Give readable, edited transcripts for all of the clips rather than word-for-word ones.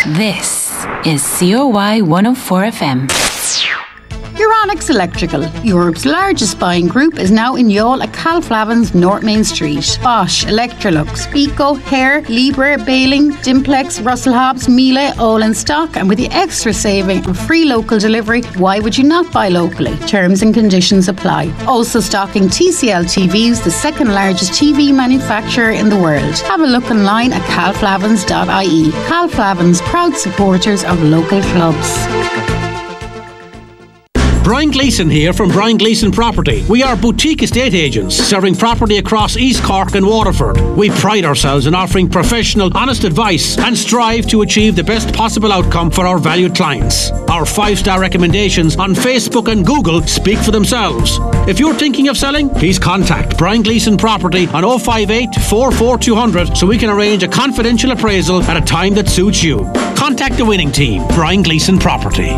This is COY 104 FM. Euronics Electrical, Europe's largest buying group, is now in Youghal at Calflavin's, North Main Street. Bosch, Electrolux, Pico, Hare, Libre, Baling, Dimplex, Russell Hobbs, Miele, all in stock, and with the extra saving and free local delivery, why would you not buy locally? Terms and conditions apply. Also stocking TCL TVs, the second largest TV manufacturer in the world. Have a look online at calflavins.ie. Calflavins, proud supporters of local clubs. Brian Gleeson here from Brian Gleeson Property. We are boutique estate agents serving property across East Cork and Waterford. We pride ourselves in offering professional, honest advice and strive to achieve the best possible outcome for our valued clients. Our 5-star recommendations on Facebook and Google speak for themselves. If you're thinking of selling, please contact Brian Gleeson Property on 058 44200 so we can arrange a confidential appraisal at a time that suits you. Contact the winning team, Brian Gleeson Property.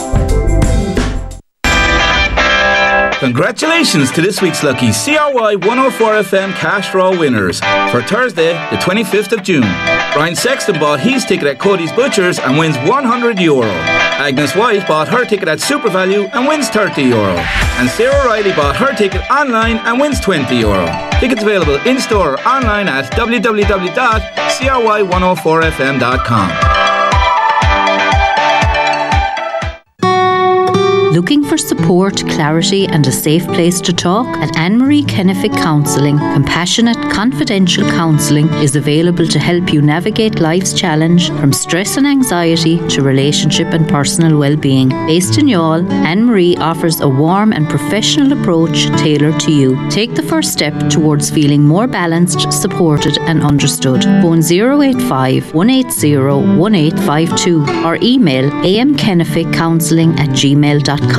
Congratulations to this week's lucky CRY 104 FM cash draw winners for Thursday, the 25th of June. Brian Sexton bought his ticket at Cody's Butchers and wins €100. Agnes White bought her ticket at SuperValue and wins €30. And Sarah Riley bought her ticket online and wins €20. Tickets available in-store or online at www.cry104fm.com. Looking for support, clarity and a safe place to talk? At Anne-Marie Kennefic Counselling, compassionate, confidential counselling is available to help you navigate life's challenge from stress and anxiety to relationship and personal well-being. Based in Youghal, Anne-Marie offers a warm and professional approach tailored to you. Take the first step towards feeling more balanced, supported and understood. Phone 085 180 1852 or email amkenneficcounselling@gmail.com.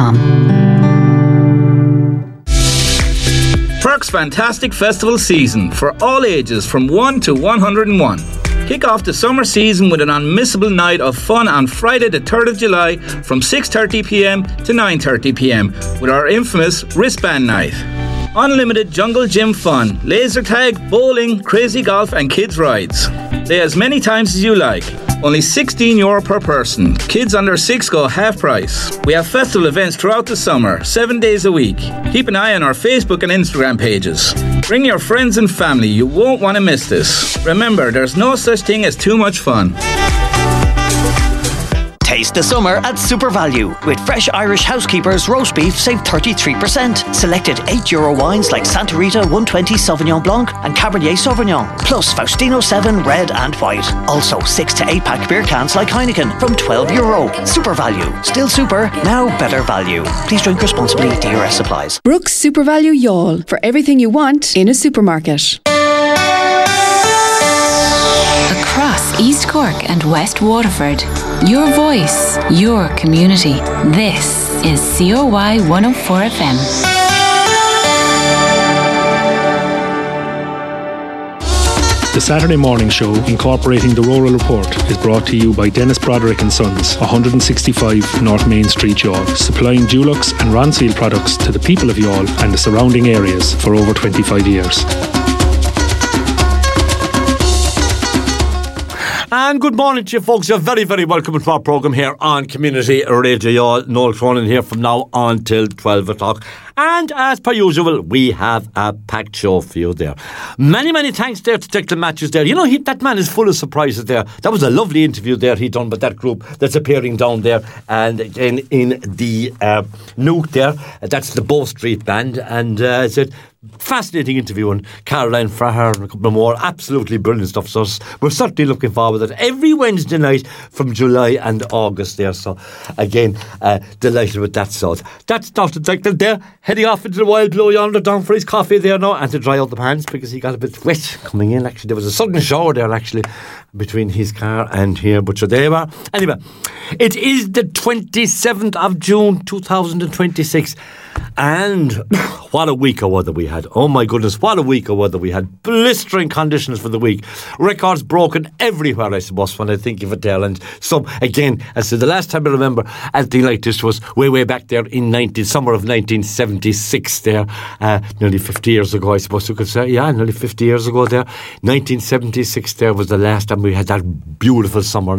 Perks Fantastic Festival season for all ages from 1 to 101. Kick off the summer season with an unmissable night of fun on Friday the 3rd of July from 6:30pm to 9:30pm with our infamous wristband night. Unlimited jungle gym fun, laser tag, bowling, crazy golf and kids rides. Play as many times as you like. Only €16 per person. Kids under 6 go half price. We have festival events throughout the summer, 7 days a week. Keep an eye on our Facebook and Instagram pages. Bring your friends and family. You won't want to miss this. Remember, there's no such thing as too much fun. Taste the summer at SuperValue. With fresh Irish Housekeepers roast beef, save 33%. Selected €8 wines like Santa Rita 120 Sauvignon Blanc and Cabernet Sauvignon. Plus Faustino 7 red and white. Also 6 to 8 pack beer cans like Heineken from €12. SuperValue. Still super, now better value. Please drink responsibly. DRS supplies. Brooks SuperValue Youghal. For everything you want in a supermarket. Across East Cork and West Waterford, your voice, your community. This is COY 104 FM. The Saturday morning show, incorporating the Rural Report, is brought to you by Dennis Broderick & Sons, 165 North Main Street, Youghal, supplying Dulux and Ronseal products to the people of Youghal and the surrounding areas for over 25 years. And good morning to you folks. You're very, very welcome to our programme here on Community Radio. You're Noel Cronin here from now until 12 o'clock. And as per usual, we have a packed show for you there. Many, many thanks there to Declan Matthews there. You know, that man is full of surprises there. That was a lovely interview there he done with that group that's appearing down there. And again in the Nuke there, that's the Bow Street Band. And it's a fascinating interview, and Caroline Fraher and a couple more. Absolutely brilliant stuff. So we're certainly looking forward to it every Wednesday night from July and August there. So again, delighted with that. So that's Dr. Declan there, heading off into the wild blow yonder down for his coffee there now, and to dry out the pants because he got a bit wet coming in. Actually, there was a sudden shower there actually between his car and here, but so there we are. Anyway, it is the 27th of June 2026, and what a week of weather we had. Oh my goodness, what a week of weather we had. Blistering conditions for the week. Records broken everywhere, I suppose, when I think of it there. And some, again, as the last time I remember anything like this was way back there in summer of 1976 there, nearly 50 years ago, I suppose you could say. Yeah, nearly 50 years ago there. 1976 there was the last time we had that beautiful summer and that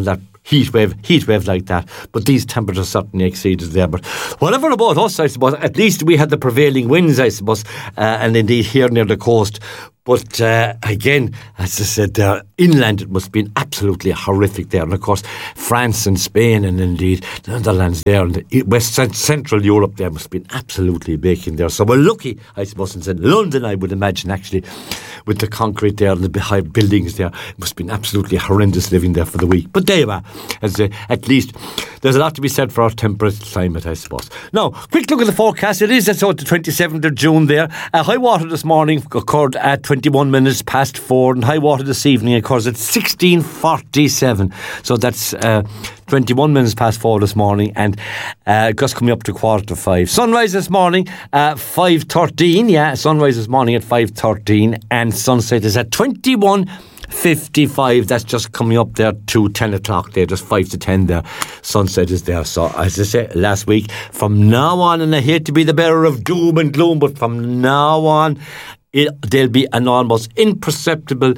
heat wave like that. But these temperatures certainly exceeded there. But whatever about us, I suppose, at least we had the prevailing winds, I suppose, and indeed here near the coast. But again, as I said, there inland it must have been absolutely horrific there. And of course, France and Spain and indeed the Netherlands there and the West Central Europe there must have been absolutely baking there. So we're lucky, I suppose, in London, I would imagine, actually, with the concrete there and the high buildings there. It must have been absolutely horrendous living there for the week. But there you are. At least there's a lot to be said for our temperate climate, I suppose. Now, quick look at the forecast. It is the 27th of June there. High water this morning occurred at 21 minutes past 4, and high water this evening occurs at 16:47. So that's 21 minutes past 4 this morning, and just coming up to 4:45. Sunrise this morning at 5:13. Yeah, sunrise this morning at 5:13, and sunset is at 21:55. That's just coming up there to 10 o'clock there, just 5 to 10 there. Sunset is there. So, as I said last week, from now on, and I hate to be the bearer of doom and gloom, but from now on, there'll be an almost imperceptible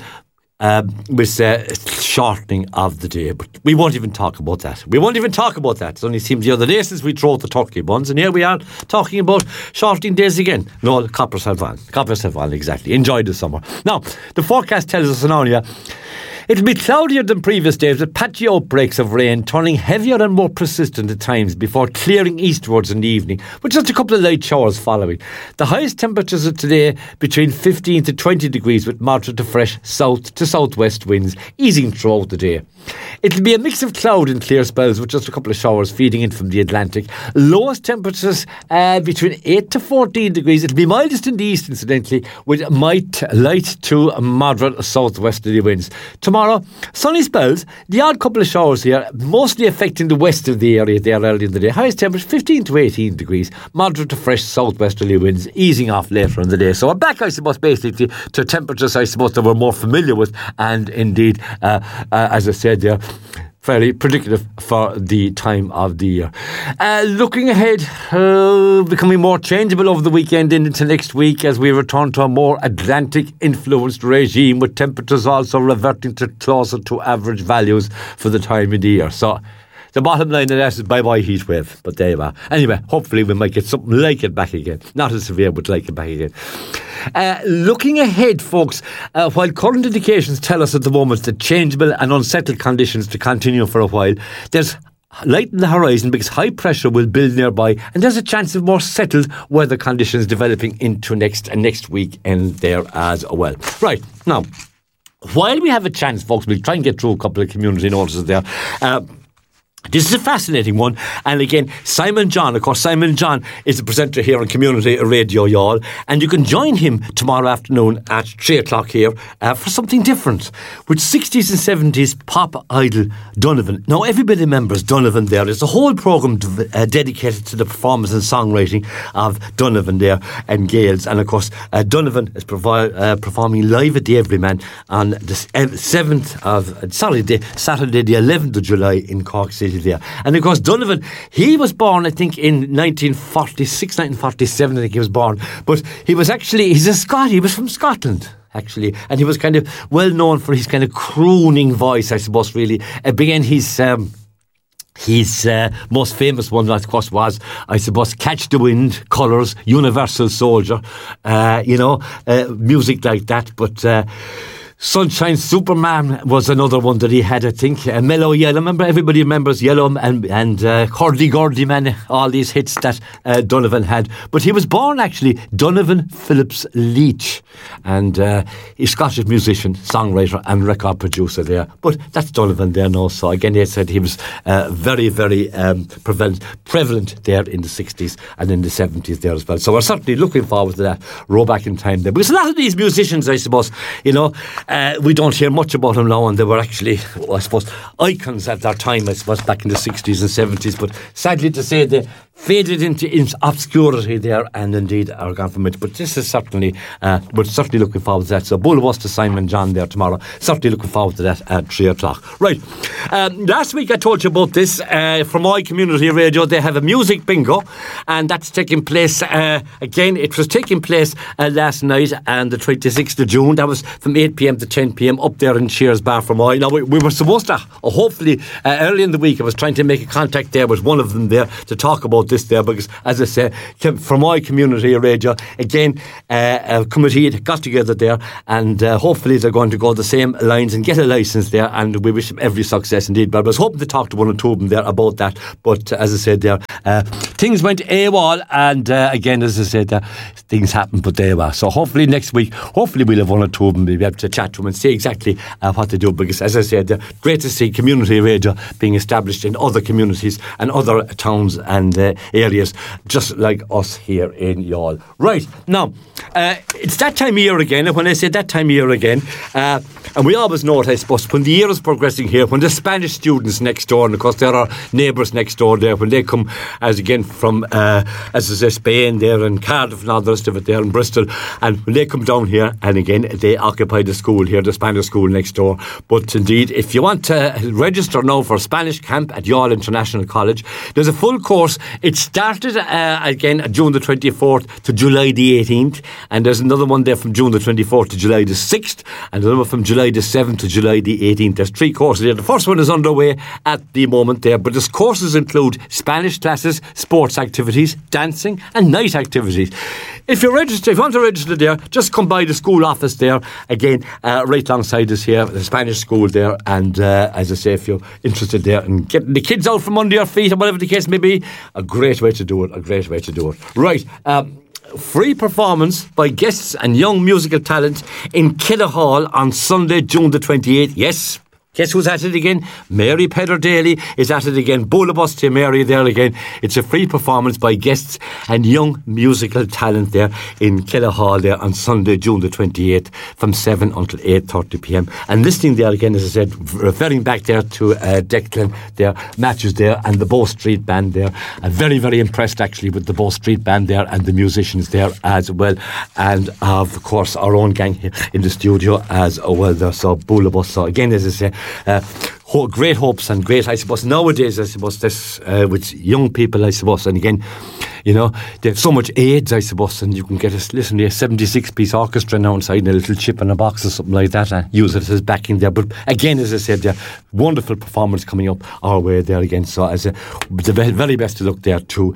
shortening of the day. But we won't even talk about that. It only seems the other day since we threw out the turkey buns, and here we are talking about shortening days again. No, copper yourself on, exactly. Enjoy the summer. Now, the forecast tells us now, it'll be cloudier than previous days with patchy outbreaks of rain, turning heavier and more persistent at times before clearing eastwards in the evening, with just a couple of light showers following. The highest temperatures of today between 15 to 20 degrees with moderate to fresh south to southwest winds, easing throughout the day. It'll be a mix of cloud and clear spells with just a couple of showers feeding in from the Atlantic. Lowest temperatures between 8 to 14 degrees. It'll be mildest in the east, incidentally, with light to moderate southwesterly winds. Tomorrow, sunny spells, the odd couple of showers here, mostly affecting the west of the area there early in the day. Highest temperature 15 to 18 degrees, moderate to fresh southwesterly winds, easing off later in the day. So we're back, I suppose, basically to temperatures, I suppose, that we're more familiar with, and indeed, as I said there, fairly predictive for the time of the year. Looking ahead, becoming more changeable over the weekend into next week as we return to a more Atlantic-influenced regime, with temperatures also reverting to closer to average values for the time of the year. So the bottom line of that is bye-bye heat wave. But there you are. Anyway, hopefully we might get something like it back again. Not as severe, but like it back again. Looking ahead, folks, while current indications tell us at the moment that changeable and unsettled conditions to continue for a while, there's light in the horizon because high pressure will build nearby, and there's a chance of more settled weather conditions developing into next week and there as well. Right, now, while we have a chance, folks, we'll try and get through a couple of community notices there. This is a fascinating one, and again, Simon John is the presenter here on Community Radio, y'all, and you can join him tomorrow afternoon at 3 o'clock here for something different with 60s and 70s pop idol Donovan. Now, everybody remembers Donovan there. There's a whole programme dedicated to the performance and songwriting of Donovan there and Gales, and of course, Donovan is performing live at the Everyman on the Saturday the 11th of July in Cork City there. And of course, Donovan, he was born, I think, in 1946, 1947, I think he was born. But he was he was from Scotland, actually. And he was kind of well known for his kind of crooning voice, I suppose, really. Again, his most famous one, of course, was, I suppose, Catch the Wind, Colours, Universal Soldier, music like that. But Sunshine Superman was another one that he had, I think. Mellow Yellow, remember? Everybody remembers Yellow and Hurdy-Gurdy Man, all these hits that Donovan had. But he was born, actually, Donovan Phillips Leach. And he's a Scottish musician, songwriter and record producer there. But that's Donovan there now. So again, they said he was very, very prevalent there in the 60s and in the 70s there as well. So we're certainly looking forward to that row back in time there. Because a lot of these musicians, I suppose, we don't hear much about them now, and they were actually, I suppose, icons at their time, I suppose, back in the 60s and 70s. But sadly to say, they faded into obscurity there, and indeed are gone from it. But this is certainly, we're certainly looking forward to that. So Bullabus to Simon John there tomorrow. Certainly looking forward to that at 3 o'clock. Right. Last week I told you about this from my community radio. They have a music bingo, and that's taking place again. It was taking place last night, and the 26th of June. That was from 8 p.m. to 10 p.m. up there in Shears Bar for Moy. Now we were supposed to, hopefully, early in the week, I was trying to make a contact there with one of them there to talk about this there, because as I say, from my community radio, again, a committee got together there, and hopefully they're going to go the same lines and get a licence there, and we wish them every success indeed. But I was hoping to talk to one or two of them there about that, but as I said there, things went AWOL, and again, as I said, things happened, but AWOL. So hopefully next week, hopefully we'll have one or two of them, we'll be able to chat to them and see exactly what they do, because as I said, great to see community radio being established in other communities and other towns and areas just like us here in Youghal. Right, now it's that time of year again, and when I say that time of year again, and we always know it, I suppose, when the year is progressing here, when the Spanish students next door, and of course there are neighbours next door there, when they come as again from as I say, Spain there and Cardiff and all the rest of it there and Bristol, and when they come down here, and again they occupy the school here, the Spanish school next door. But indeed, if you want to register now for Spanish camp at Youghal International College, there's a full course. It started again June the 24th to July the 18th, and there's another one there from June the 24th to July the 6th, and another from July the 7th to July the 18th. There's 3 courses there. The first one is underway at the moment there, but the courses include Spanish classes, sports activities, dancing and night activities. If you want to register there, just come by the school office there, again, right alongside us here, the Spanish school there, and as I say, if you're interested there in getting the kids out from under your feet or whatever the case may be, a great way to do it, Right, free performance by guests and young musical talent in Killahall on Sunday, June the 28th. Yes, guess who's at it again? Mary Pedder Daly is at it again. Bullabus to Mary there again. It's a free performance by guests and young musical talent there in Killahall there on Sunday, June the 28th from 7 until 8:30 p.m. And listening there again, as I said, referring back there to Declan there, Matthews there, and the Bow Street Band there. I'm very, very impressed actually with the Bow Street Band there and the musicians there as well. And of course our own gang here in the studio as well there. So Bullabus. So again, as I say, great hopes and great, I suppose, nowadays, I suppose, this with young people, I suppose, and again, you know, they have so much aids, I suppose, and you can get listen to a 76-piece orchestra now inside in a little chip in a box or something like that and use it as backing there. But again, as I said, there wonderful performance coming up our way there again. So as the very best to look there to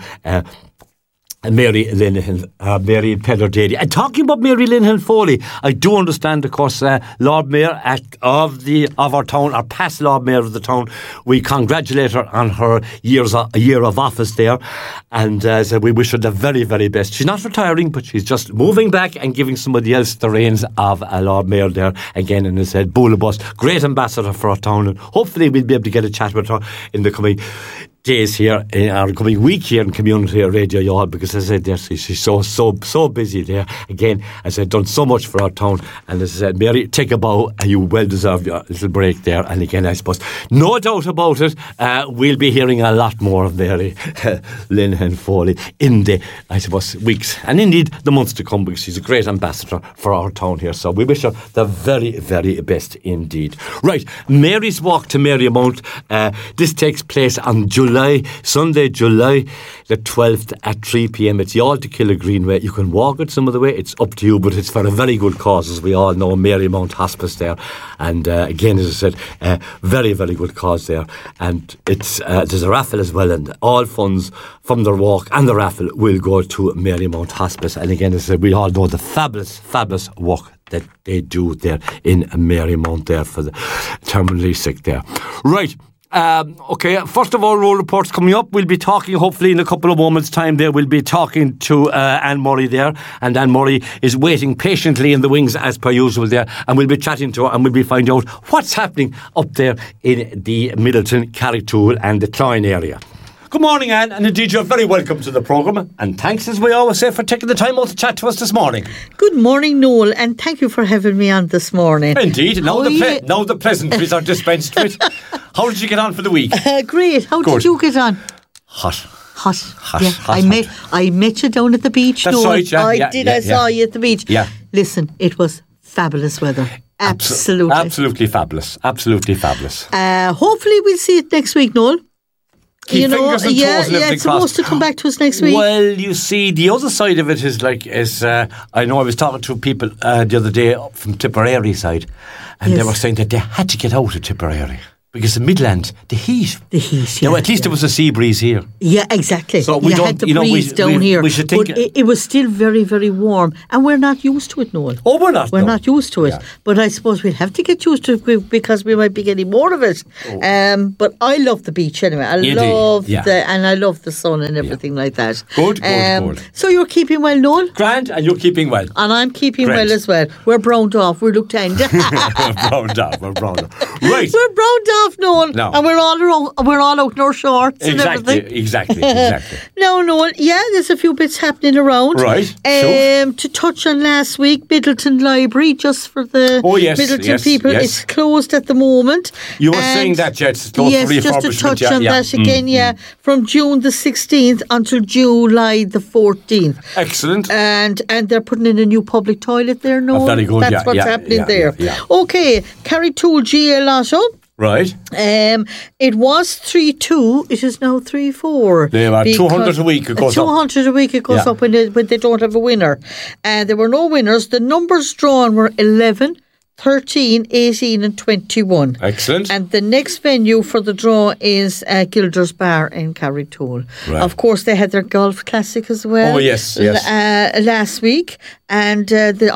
Mary Mary Pedder Daly. And talking about Mary Linehan Foley, I do understand, of course, Lord Mayor of our town, our past Lord Mayor of the town. We congratulate her on her year of office there, and so we wish her the very, very best. She's not retiring, but she's just moving back and giving somebody else the reins of a Lord Mayor there again. And as I said, Bullabus, great ambassador for our town, and hopefully we'll be able to get a chat with her in the coming days here, or coming week here in Community Radio Youghal, because as I said, she's so busy there. Again, as I said, done so much for our town, and as I said, Mary, take a bow, and you well deserve your little break there. And again, I suppose, no doubt about it, we'll be hearing a lot more of Mary Linehan Foley in the, I suppose, weeks and indeed the months to come, because she's a great ambassador for our town here. So we wish her the very, very best indeed. Right, Mary's Walk to Marymount. This takes place on Sunday, July the 12th at 3 p.m. It's Youghal to Killa Greenway. You can walk it some of the way, it's up to you, but it's for a very good cause, as we all know, Marymount Hospice there. And again, as I said, very, very good cause there. And it's there's a raffle as well, and all funds from the walk and the raffle will go to Marymount Hospice. And again, as I said, we all know the fabulous work that they do there in Marymount there for the terminally sick there. Right. Okay, first of all, road reports coming up. We'll be talking, hopefully in a couple of moments' time there, we'll be talking to Anne Murray there, and Anne Murray is waiting patiently in the wings as per usual there, and we'll be chatting to her and we'll be finding out what's happening up there in the Middleton, Carrigtwohill and the Cloyne area. Good morning, Anne, and indeed you're very welcome to the programme, and thanks, as we always say, for taking the time out to chat to us this morning. Good morning, Noel, and thank you for having me on this morning. Indeed, now the pleasantries are dispensed with. How did you get on for the week? Great. How did you get on? Hot. Hot. Hot. I met you down at the beach. That's right, yeah. I did. I saw you at the beach. Yeah. Listen, it was fabulous weather. Absolutely. Absolutely fabulous. Absolutely fabulous. Hopefully we'll see it next week, Noel. Keep fingers and toes and everything it's supposed to come back to us next week. Well, you see, the other side of it is I know I was talking to people the other day up from Tipperary side, and they were saying that they had to get out of Tipperary. Because the Midlands, the heat. Now, at least there was a sea breeze here. Yeah, exactly. So we had the breeze down here. We should think. But it was still very, very warm. And we're not used to it, Noel. Oh, we're not. We're not used to it. Yeah. But I suppose we'll have to get used to it because we might be getting more of it. Oh. But I love the beach anyway. I love the sun and everything like that. Good. So you're keeping well, Noel? Grand, and you're keeping well. And I'm keeping well as well. We're browned off. We're looked at. We're browned off. Right. We're browned off, Noel. No. And we're all out in our shorts and everything. Exactly. No, Noel, there's a few bits happening around. Right. To touch on last week, Middleton Library, just for the Middleton people, it's closed at the moment. You were saying that, Jet, it's closed for refurbishment. Yes, just to touch on that again, from June the 16th until July the 14th. Excellent. And they're putting in a new public toilet there, Noel. Oh, very good, That's what's happening there. Yeah. Okay, Carritual GA Lotto. Right. It was 3-2. It is now 3-4. They are 200 a week. It goes 200 a week. It goes up when they don't have a winner. There were no winners. The numbers drawn were 11, 13, 18 and 21. Excellent. And the next venue for the draw is Gilder's Bar in Carritual. Right. Of course, they had their golf classic as well. Oh, yes. Last week. And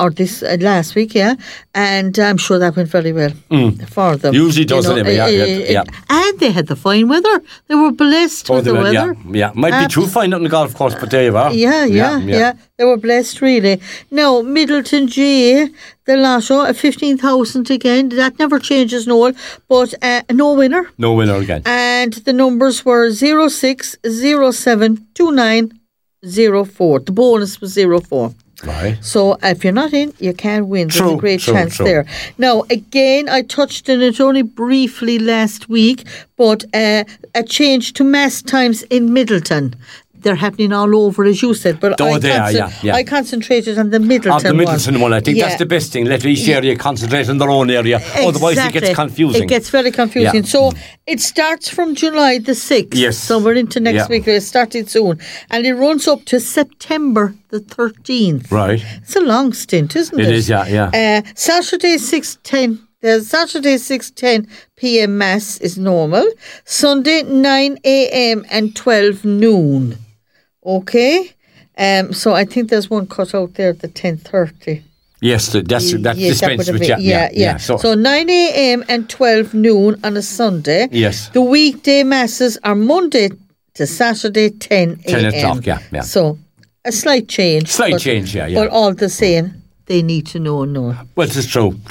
last week, and I'm sure that went very well for them. Usually does anyway, And they had the fine weather. They were blessed with the weather. Yeah, might be too fine on the golf course, but there you are. Yeah. They were blessed, really. Now, Middleton GA, the lotto, 15,000 again. That never changes, Noel, but no winner. No winner again. And the numbers were 06, 07, 29, 04. The bonus was 04. Right. So if you're not in, you can't win. There's a great chance there. Now, again, I touched on it only briefly last week, but a change to mass times in Middleton. They're happening all over, as you said, but I concentrated on the Middleton one. I think that's the best thing. Let each area concentrate on their own area. Exactly. Otherwise, it gets confusing. It gets very confusing. Yeah. So it starts from July the 6th. Yes. So we're into next week. It's starting soon. And it runs up to September the 13th. Right. It's a long stint, isn't it? It is, yeah. Saturday 6:10. The Saturday 6:10 p.m. Mass is normal. Sunday 9 a.m. and 12 noon. Okay, so I think there's one cut out there at the 10:30. Yes, that's dispensed with. Yeah. So 9 a.m. and 12 noon on a Sunday. Yes. The weekday masses are Monday to Saturday 10 a.m. 10 o'clock, yeah. So a slight change. Yeah. But all the same, they need to know. Well, it's true.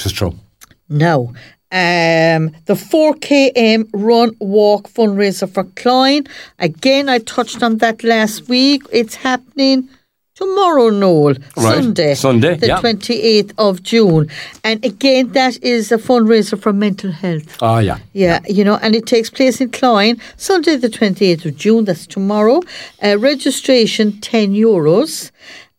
Now, the 4km run walk fundraiser for Cloyne. Again, I touched on that last week. It's happening tomorrow, Noel. Right. Sunday, the 28th of June. And again, that is a fundraiser for mental health. Oh, yeah. Yeah, and it takes place in Cloyne, Sunday the 28th of June. That's tomorrow. Registration €10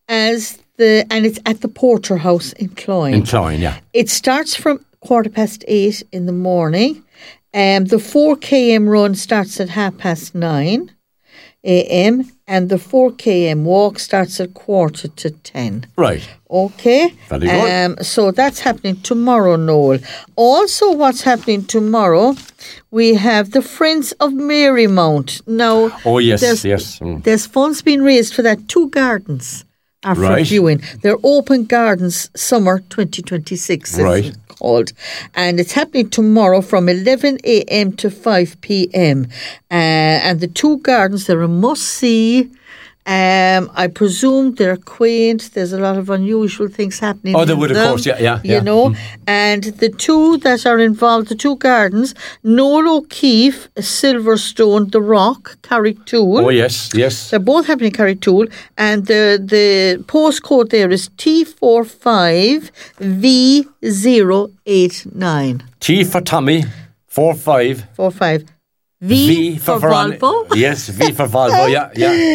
and it's at the Porter House in Cloyne. In Cloyne, yeah. It starts from 8:15 in the morning. The 4km run starts at 9:30 a.m. and the 4km walk starts at 9:45. Right. Okay. Very good. So that's happening tomorrow, Noel. Also, what's happening tomorrow, we have the Friends of Marymount. Now, there's funds being raised for that. 2 gardens are for viewing. They're open gardens summer 2026. Right. Called. And it's happening tomorrow from 11 a.m. to 5 p.m. And the 2 gardens, they're a must-see. I presume they're quaint. There's a lot of unusual things happening. Oh, there would, of course, yeah. And the 2 that are involved, the 2 gardens, Noel O'Keefe, Silverstone, The Rock, Carritual. Oh, yes. They're both happening in Carritual. And the postcode there is T45V089. T for Tommy, 45. V for Volvo. Yes, V for Volvo, yeah.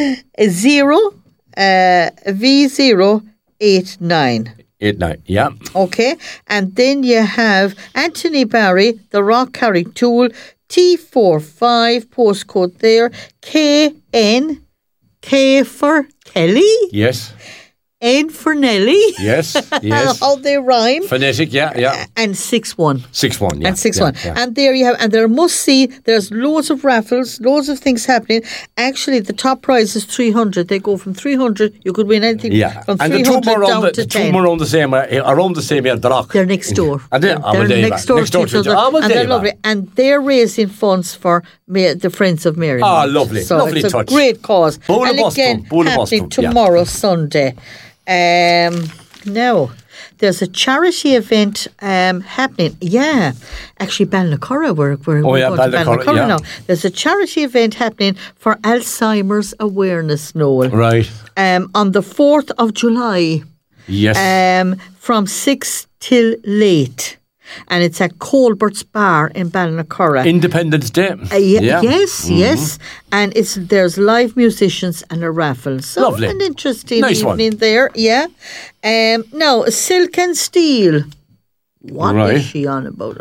0V089. 89, yeah. Okay, and then you have Anthony Barry, the rock carrying tool, T45 postcode there, KN, K for Kelly. Yes. N for Nelly. Yes. How they rhyme. Phonetic, yeah. And 6-1. 6-1, yeah. And 6-1. Yeah. And there you have, and there must see, there's loads of raffles, loads of things happening. Actually, the top prize is 300. They go from 300, you could win anything from 300 down to 10. The two more around the same here, the rock. They're next door. And they're next door to each other. And they're lovely. And they're raising funds for the Friends of Mary. Lovely. So lovely it's touch. A great cause. And again, happening tomorrow, Sunday. Now, there's a charity event happening. Yeah, actually, Ballinacurra. We're going to Ballinacurra now. There's a charity event happening for Alzheimer's Awareness, Noel. Right. On the 4th of July. Yes. From 6 till late. And it's at Colbert's Bar in Ballinacurra. Independence Day. Yes. And there's live musicians and a raffle. So lovely. An interesting nice evening one. There. Yeah. Now, Silk and Steel. What is she on about?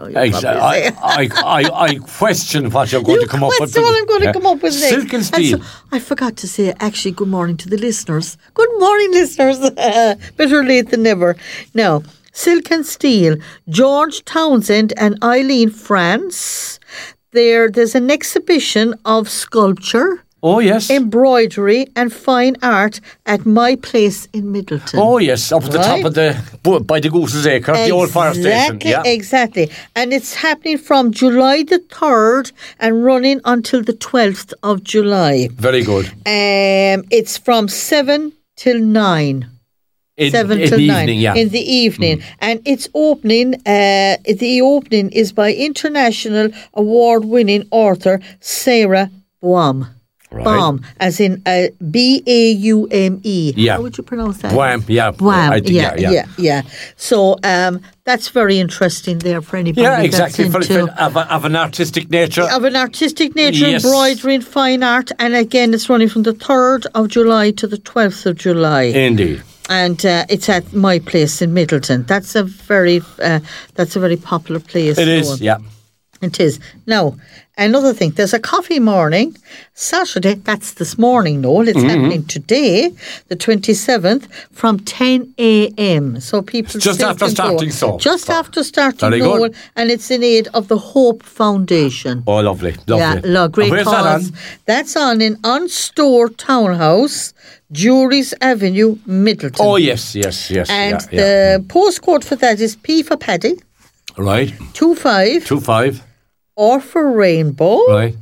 I question what you're going to come up with. That's what I'm going to come up with next. Silk and Steel. I forgot to say, actually, good morning to the listeners. Good morning, listeners. Better late than never. Now, Silk and Steel, George Townsend and Eileen France. There's an exhibition of sculpture. Oh, yes. Embroidery and fine art at My Place in Middleton. Oh, yes, up at the top of by the Goose's Acre, the old fire station. Yeah. Exactly. And it's happening from July the 3rd and running until the 12th of July. Very good. It's from 7 till 9. In the evening, yeah. In the evening. And it's opening, the opening is by international award-winning author Sarah Boehm. Right. Baum, as in B-A-U-M-E. Yeah. How would you pronounce that? Boehm, yeah. Boehm, yeah. So that's very interesting there for anybody. Yeah, exactly. That's into, of an artistic nature. Of an artistic nature, yes. Embroidery and fine art. And again, it's running from the 3rd of July to the 12th of July. Indeed. And it's at My Place in Middleton. That's a very popular place. It is, yeah. It is. Now, another thing, there's a coffee morning, Saturday, that's this morning, Noel. It's happening today, the 27th, from 10 a.m. So people just after starting, Just after starting, Noel, and it's in aid of the Hope Foundation. Oh, lovely. Yeah, great where's cause. That's on in On-Store Townhouse, Jury's Avenue, Middleton. Oh, yes. And the postcode for that is P for Paddy. Right. 25. Or for Rainbow. Right.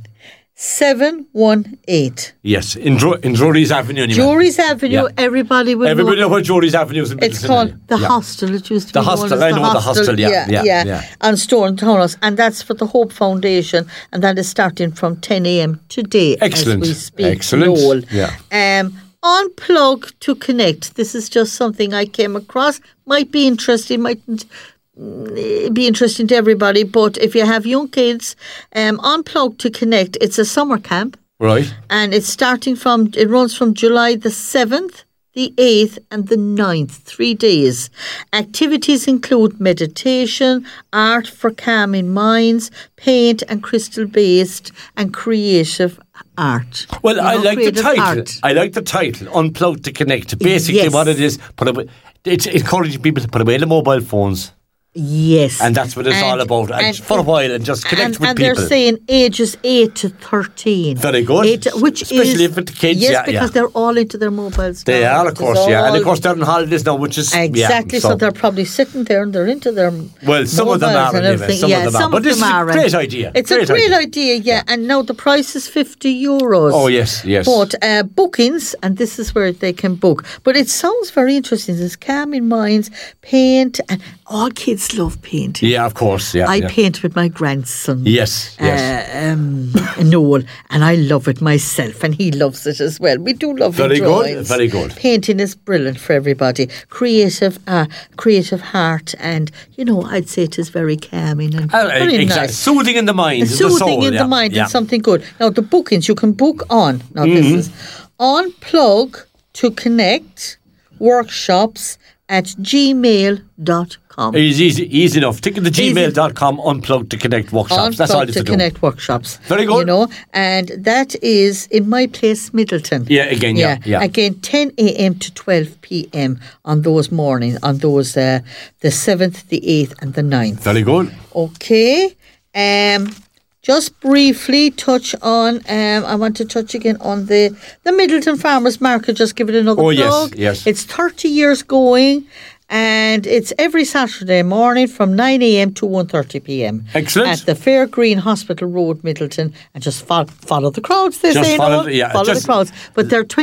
718. Yes, in Drury's Avenue. Jury's Avenue, everybody will know what Jury's Avenue is in Middleton. It's called the Hostel. It used to be the Hostel. I know the Hostel, yeah. On Store and Townhouse. And that's for the Hope Foundation. And that is starting from 10 a.m. today. Excellent. As we speak. Excellent. Noel. Yeah. Unplug to Connect. This is just something I came across. Might be interesting, mightn't be interesting to everybody, but if you have young kids, Unplug to Connect, it's a summer camp. Right. And it runs from July the 7th, the 8th and the 9th, 3 days. Activities include meditation, art for calming minds, paint and crystal-based and creative art. Well, I like the title. I like the title, Unplugged to Connect. Basically what it is, it's encouraging people to put away the mobile phones. Yes. And that's what it's all about. And for a while and just connect with people. And they're saying ages 8 to 13. Very good. Especially for the kids. Yes, because they're all into their mobiles. They are, of course, And of course they're on holidays now, which is... Exactly, so they're probably sitting there and they're into their some of them are anyway. Some of them are. But this is a great idea. It's a great idea, yeah. And now the price is €50. Oh, yes. But bookings, and this is where they can book. But it sounds very interesting. There's calming minds, paint, and all kids Kids love painting. Yeah, of course. Yeah, I paint with my grandson. Yes. Noel, and I love it myself, and he loves it as well. We do love very drawings. Good. Very good. Painting is brilliant for everybody. Creative heart, and I'd say it is very calming and very nice. Soothing in the mind, soothing in the mind, and something good. Now the bookings you can book on. Now this is Unplug to Connect workshops at gmail.com. Easy enough. Take the gmail.com Unplug to Connect workshops. That's all you have to do. Connect workshops. Very good. And that is in my place, Middleton. Yeah, again, yeah. Again, 10 a.m. to 12 p.m. on those mornings, on those the 7th, the 8th and the 9th. Very good. Okay. Just briefly touch on, I want to touch again on the Middleton Farmers Market, just give it another plug. Yes. It's 30 years going, and it's every Saturday morning from 9 a.m. to 1:30 p.m. Excellent. At the Fair Green Hospital Road, Middleton, and just follow the crowds, follow the crowds. But they're